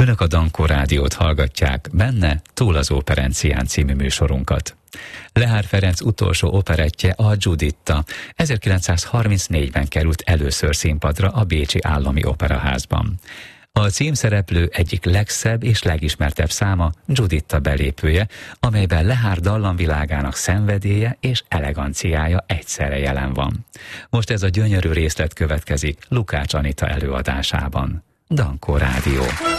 Önök a Dankó Rádiót hallgatják, benne Túl az Óperencián című műsorunkat. Lehár Ferenc utolsó operettje, a Giuditta 1934-ben került először színpadra a Bécsi Állami Operaházban. A címszereplő egyik legszebb és legismertebb száma Giuditta belépője, amelyben Lehár dallamvilágának szenvedélye és eleganciája egyszerre jelen van. Most ez a gyönyörű részlet következik Lukács Anita előadásában. Dankó Rádió.